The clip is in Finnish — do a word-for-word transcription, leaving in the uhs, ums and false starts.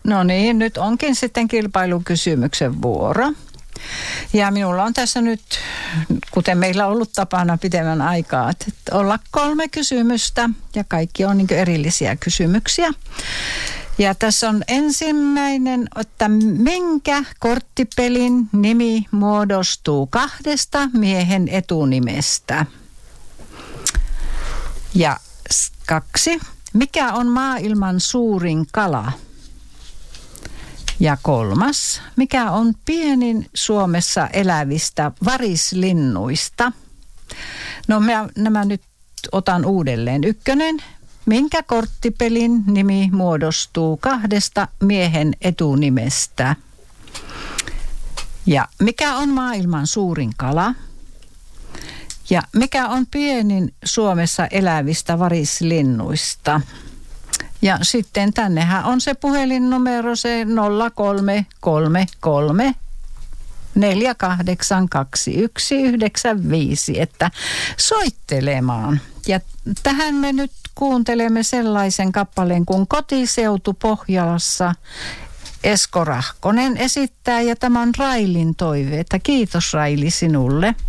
No niin, nyt onkin sitten kilpailukysymyksen vuoro. Ja minulla on tässä nyt, kuten meillä on ollut tapana pitemmän aikaa, että olla kolme kysymystä ja kaikki on niin kuin erillisiä kysymyksiä. Ja tässä on ensimmäinen, että minkä korttipelin nimi muodostuu kahdesta miehen etunimestä? Ja kaksi, mikä on maailman suurin kala? Ja kolmas, mikä on pienin Suomessa elävistä varislinnuista? No mä nämä nyt otan uudelleen. Ykkönen, minkä korttipelin nimi muodostuu kahdesta miehen etunimestä? Ja mikä on maailman suurin kala? Ja mikä on pienin Suomessa elävistä varislinnuista? Ja sitten tännehän on se puhelinnumero se nolla kolme kolme kolme neljä kahdeksan kaksi yksi yhdeksän viisi, että soittelemaan. Ja tähän me nyt kuuntelemme sellaisen kappaleen kuin Kotiseutu Pohjolassa. Esko Rahkonen esittää ja tämä on Railin toive, että kiitos Raili sinulle.